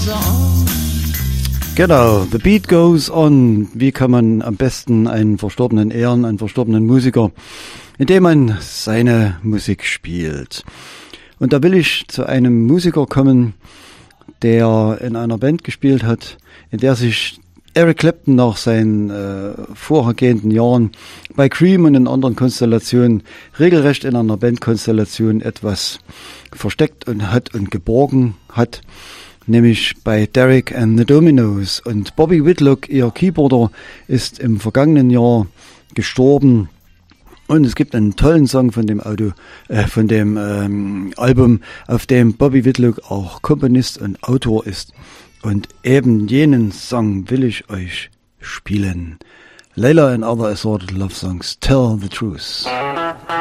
Genau, The Beat Goes On. Wie kann man am besten einen Verstorbenen ehren, einen verstorbenen Musiker, indem man seine Musik spielt? Und da will ich zu einem Musiker kommen, der in einer Band gespielt hat, in der sich Eric Clapton nach seinen vorhergehenden Jahren bei Cream und in anderen Konstellationen regelrecht in einer Bandkonstellation etwas versteckt und geborgen hat. Nämlich bei Derek and the Dominos. Und Bobby Whitlock, ihr Keyboarder, ist im vergangenen Jahr gestorben. Und es gibt einen tollen Song von dem Album, auf dem Bobby Whitlock auch Komponist und Autor ist. Und eben jenen Song will ich euch spielen. Layla and Other Assorted Love Songs, Tell the Truth.